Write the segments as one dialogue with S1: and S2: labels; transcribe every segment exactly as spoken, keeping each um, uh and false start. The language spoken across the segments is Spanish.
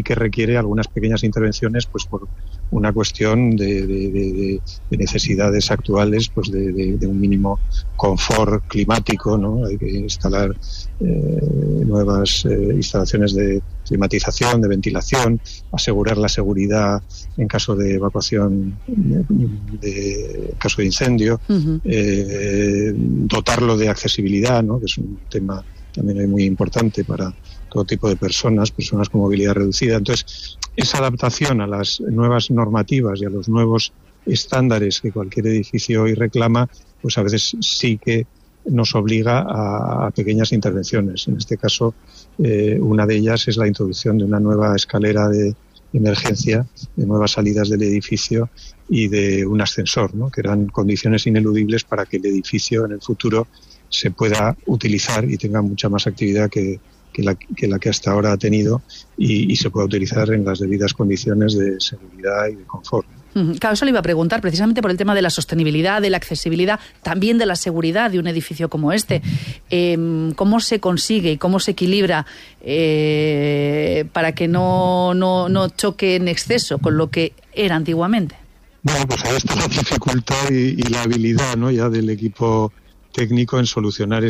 S1: que requiere algunas pequeñas intervenciones, pues por una cuestión de, de, de, de necesidades actuales, pues de, de, de un mínimo confort climático, ¿no? Hay que instalar eh, nuevas eh, instalaciones de climatización, de ventilación, asegurar la seguridad en caso de evacuación, de, de en caso de incendio, uh-huh. eh, dotarlo de accesibilidad, ¿no? Que es un tema también muy importante para todo tipo de personas, personas con movilidad reducida. Entonces, esa adaptación a las nuevas normativas y a los nuevos estándares que cualquier edificio hoy reclama, pues a veces sí que nos obliga a, a pequeñas intervenciones. En este caso, eh, una de ellas es la introducción de una nueva escalera de emergencia, de nuevas salidas del edificio y de un ascensor, ¿no? Que eran condiciones ineludibles para que el edificio en el futuro se pueda utilizar y tenga mucha más actividad que, que, la, que la que hasta ahora ha tenido y, y se pueda utilizar en las debidas condiciones de seguridad y de confort.
S2: Claro, eso le iba a preguntar precisamente por el tema de la sostenibilidad, de la accesibilidad, también de la seguridad de un edificio como este. Eh, ¿Cómo se consigue y cómo se equilibra eh, para que no, no, no choque en exceso con lo que era antiguamente?
S1: Bueno, pues ahí está la dificultad y, y la habilidad, ¿no?, ya del equipo técnico en solucionar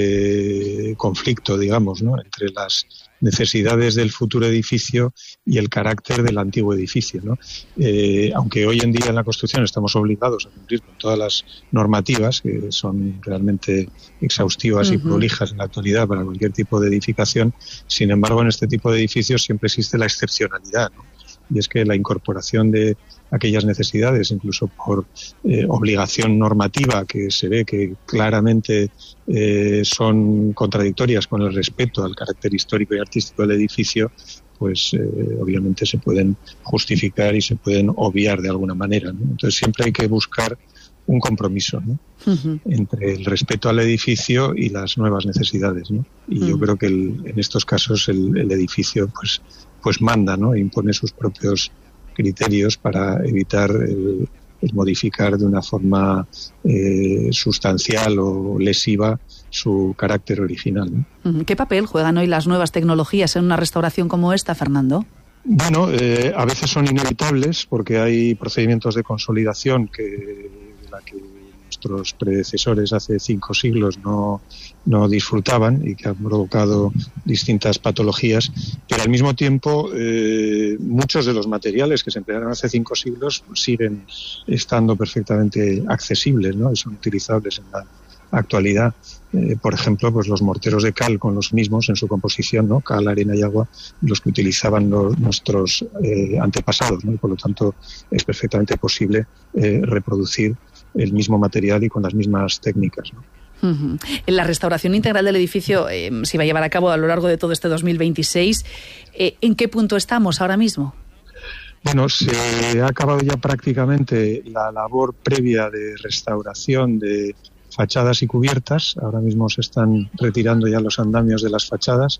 S1: este conflicto, digamos, ¿no?, entre las necesidades del futuro edificio y el carácter del antiguo edificio, ¿no? Eh, aunque hoy en día en la construcción estamos obligados a cumplir con todas las normativas, que son realmente exhaustivas uh-huh. y prolijas en la actualidad para cualquier tipo de edificación, sin embargo, en este tipo de edificios siempre existe la excepcionalidad, ¿no? Y es que la incorporación de aquellas necesidades, incluso por eh, obligación normativa, que se ve que claramente eh, son contradictorias con el respeto al carácter histórico y artístico del edificio, pues eh, obviamente se pueden justificar y se pueden obviar de alguna manera, ¿no? Entonces siempre hay que buscar un compromiso, ¿no?, uh-huh. entre el respeto al edificio y las nuevas necesidades, ¿no? Y uh-huh. yo creo que el, en estos casos el, el edificio pues pues manda, ¿no?, e impone sus propios criterios para evitar el, el modificar de una forma eh, sustancial o lesiva su carácter original, ¿no?
S2: ¿Qué papel juegan hoy las nuevas tecnologías en una restauración como esta, Fernando?
S1: Bueno, eh, a veces son inevitables porque hay procedimientos de consolidación que de la que nuestros predecesores hace cinco siglos no, no disfrutaban y que han provocado distintas patologías, pero al mismo tiempo eh, muchos de los materiales que se emplearon hace cinco siglos siguen estando perfectamente accesibles, ¿no?, y son utilizables en la actualidad. Eh, por ejemplo, pues los morteros de cal con los mismos en su composición, ¿no?, cal, arena y agua, los que utilizaban los, nuestros eh, antepasados, ¿no?, y por lo tanto es perfectamente posible eh, reproducir el mismo material y con las mismas técnicas, ¿no?
S2: Uh-huh. La restauración integral del edificio eh, se va a llevar a cabo a lo largo de todo este dos mil veintiséis. Eh, ¿En qué punto estamos ahora mismo?
S1: Bueno, se ha acabado ya prácticamente la labor previa de restauración de fachadas y cubiertas. Ahora mismo se están retirando ya los andamios de las fachadas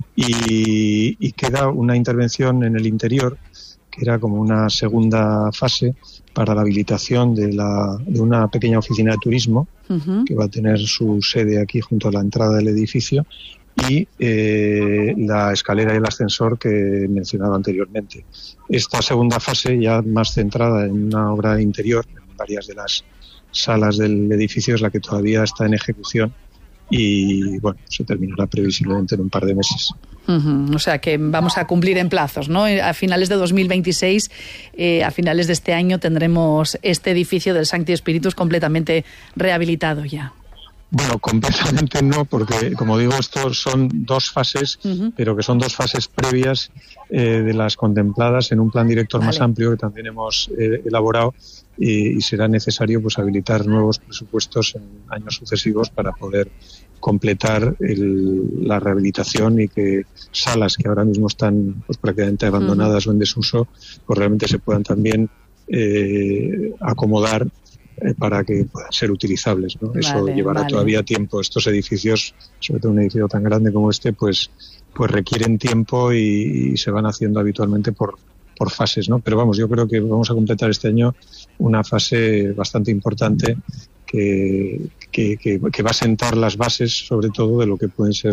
S1: y, y queda una intervención en el interior, que era como una segunda fase para la habilitación de, la, de una pequeña oficina de turismo uh-huh. que va a tener su sede aquí junto a la entrada del edificio y eh, la escalera y el ascensor que he mencionado anteriormente. Esta segunda fase, ya más centrada en una obra interior, en varias de las salas del edificio, es la que todavía está en ejecución y bueno, se terminará previsiblemente en un par de meses.
S2: Uh-huh. O sea que vamos a cumplir en plazos, ¿no? A finales de dos mil veintiséis, eh, a finales de este año, tendremos este edificio del Sancti Spiritus completamente rehabilitado ya.
S1: Bueno, completamente no, porque como digo, estos son dos fases, uh-huh. pero que son dos fases previas eh, de las contempladas en un plan director vale. más amplio que también hemos eh, elaborado y, y será necesario pues habilitar nuevos presupuestos en años sucesivos para poder completar el, la rehabilitación y que salas que ahora mismo están pues prácticamente abandonadas uh-huh. o en desuso, pues realmente se puedan también eh, acomodar eh, para que puedan ser utilizables, ¿no? Vale, Eso llevará vale. todavía tiempo. Estos edificios, sobre todo un edificio tan grande como este, pues pues requieren tiempo y, y se van haciendo habitualmente por por fases, ¿no? Pero vamos, yo creo que vamos a completar este año una fase bastante importante que, que, que, que va a sentar las bases, sobre todo, de lo que pueden ser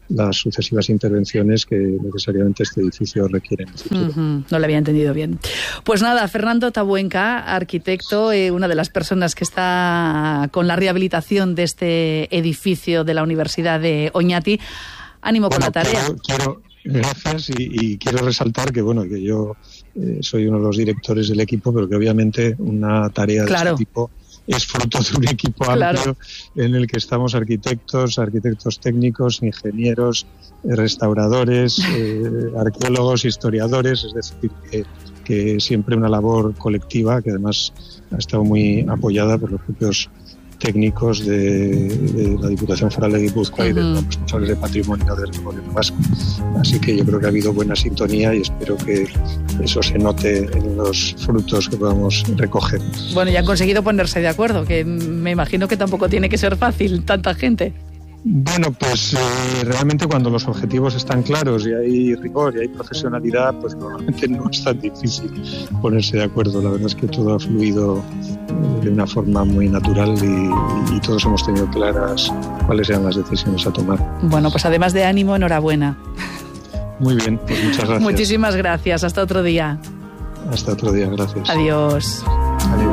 S1: las sucesivas intervenciones que necesariamente este edificio requiere en el futuro.
S2: Uh-huh. No lo había entendido bien. Pues nada, Fernando Tabuenca, arquitecto, eh, una de las personas que está con la rehabilitación de este edificio de la Universidad de Oñati. Ánimo bueno, con la tarea.
S1: Quiero, quiero, gracias y, y quiero resaltar que bueno que yo eh, soy uno de los directores del equipo, pero que obviamente una tarea
S2: claro.
S1: de este tipo es fruto de un equipo
S2: claro.
S1: amplio en el que estamos arquitectos, arquitectos técnicos, ingenieros, eh, restauradores, eh, arqueólogos, historiadores, es decir, que, que siempre una labor colectiva que además ha estado muy apoyada por los propios técnicos de, de la Diputación Foral de Guipúzcoa uh-huh. y de los responsables de patrimonio del Gobierno vasco. Así que yo creo que ha habido buena sintonía y espero que eso se note en los frutos que podamos recoger.
S2: Bueno, ya han conseguido ponerse de acuerdo, que me imagino que tampoco tiene que ser fácil tanta gente.
S1: Bueno, pues eh, realmente cuando los objetivos están claros y hay rigor y hay profesionalidad, pues normalmente no es tan difícil ponerse de acuerdo. La verdad es que todo ha fluido eh, de una forma muy natural y, y todos hemos tenido claras cuáles eran las decisiones a tomar.
S2: Bueno, pues además de ánimo, enhorabuena.
S1: Muy bien, pues muchas gracias.
S2: Muchísimas gracias. Hasta otro día.
S1: Hasta otro día, gracias.
S2: Adiós.